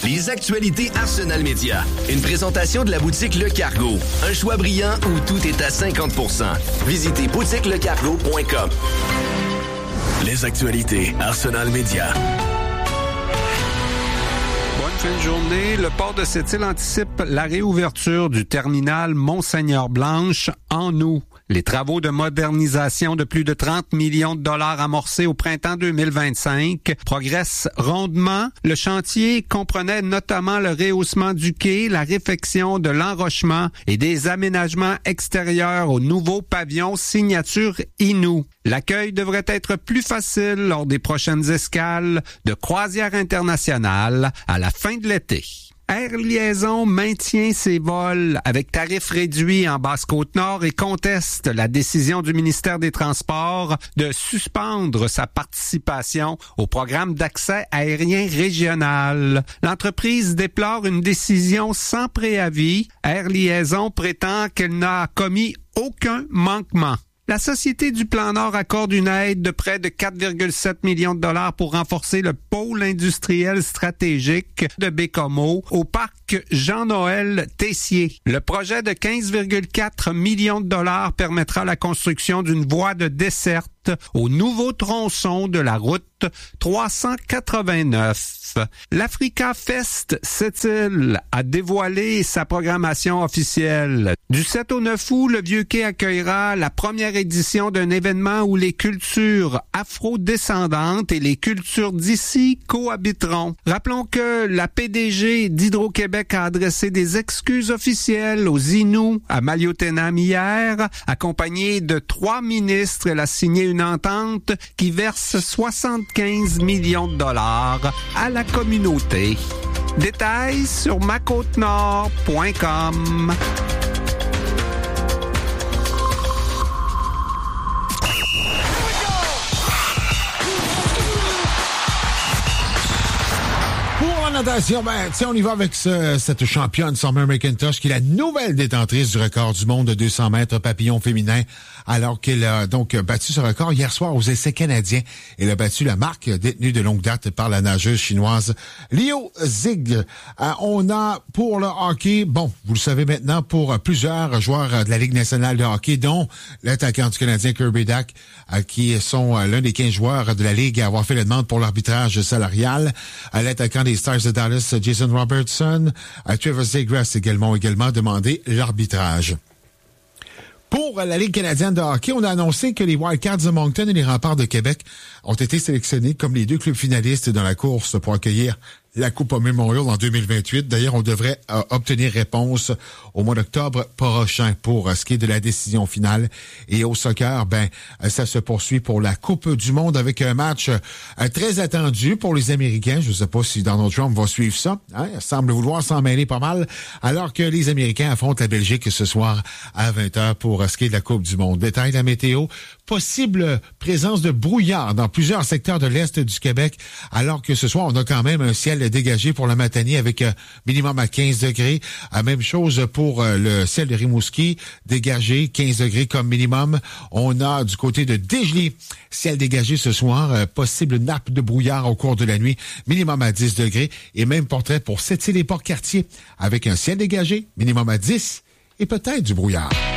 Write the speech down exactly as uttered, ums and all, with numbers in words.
Les actualités Arsenal Média. Une présentation de la boutique Le Cargo. Un choix brillant où tout est à cinquante pour cent. Visitez boutique le cargo point com. Les actualités Arsenal Média. Bonne fin de journée. Le port de Sept-Îles anticipe la réouverture du terminal Mont-Seigneur-Blanche en août. Les travaux de modernisation de plus de trente millions de dollars amorcés au printemps deux mille vingt-cinq progressent rondement. Le chantier comprenait notamment le rehaussement du quai, la réfection de l'enrochement et des aménagements extérieurs au nouveau pavillon signature Inou. L'accueil devrait être plus facile lors des prochaines escales de croisière internationale à la fin de l'été. Air Liaison maintient ses vols avec tarifs réduits en Basse-Côte-Nord et conteste la décision du ministère des Transports de suspendre sa participation au programme d'accès aérien régional. L'entreprise déplore une décision sans préavis. Air Liaison prétend qu'elle n'a commis aucun manquement. La Société du Plan Nord accorde une aide de près de quatre virgule sept millions de dollars pour renforcer le pôle industriel stratégique de Bécomo au parc Jean-Noël Tessier. Le projet de quinze virgule quatre millions de dollars permettra la construction d'une voie de desserte au nouveau tronçon de la route trois cent quatre-vingt-neuf. L'Africa Fest Sept-Îles a dévoilé sa programmation officielle. Du sept au neuf août, le Vieux-Quai accueillera la première édition d'un événement où les cultures afro-descendantes et les cultures d'ici cohabiteront. Rappelons que la P D G d'Hydro-Québec a adressé des excuses officielles aux Inuits à Maliotenam hier, accompagnée de trois ministres. Elle a signé une entente qui verse soixante-quinze millions de dollars à la communauté. Détails sur ma côte nord point com. Natation, ben, tiens, on y va avec ce, cette championne Summer McIntosh, qui est la nouvelle détentrice du record du monde de deux cents mètres papillon féminin, alors qu'elle a donc battu ce record hier soir aux essais canadiens. Elle a battu la marque détenue de longue date par la nageuse chinoise Liu Zig. Euh, on a pour le hockey, bon, vous le savez maintenant, pour plusieurs joueurs de la Ligue nationale de hockey, dont l'attaquant du Canadien Kirby Dach, euh, qui sont euh, l'un des quinze joueurs de la Ligue à avoir fait la demande pour l'arbitrage salarial. Euh, l'attaquant des Stars de Dallas, Jason Robertson, uh, Trevor Zegras également, également demandé l'arbitrage. Pour la Ligue canadienne de hockey, on a annoncé que les Wildcats de Moncton et les Remparts de Québec ont été sélectionnés comme les deux clubs finalistes dans la course pour accueillir la Coupe Memorial en deux mille vingt-huit. D'ailleurs, on devrait euh, obtenir réponse au mois d'octobre prochain pour euh, ce qui est de la décision finale. Et au soccer, ben, euh, ça se poursuit pour la Coupe du monde avec un match euh, très attendu pour les Américains. Je ne sais pas si Donald Trump va suivre ça. Hein? Il semble vouloir s'en mêler pas mal, alors que les Américains affrontent la Belgique ce soir à vingt heures pour euh, ce qui est de la Coupe du monde. Détail de la météo. Possible présence de brouillard dans plusieurs secteurs de l'Est du Québec, alors que ce soir, on a quand même un ciel dégagé pour la matinée avec euh, minimum à quinze degrés. Euh, même chose pour euh, le ciel de Rimouski, dégagé, quinze degrés comme minimum. On a du côté de Dégelé, ciel dégagé ce soir, euh, possible nappe de brouillard au cours de la nuit, minimum à dix degrés. Et même portrait pour Sept-Îles et Port-Cartier, avec un ciel dégagé, minimum à dix et peut-être du brouillard.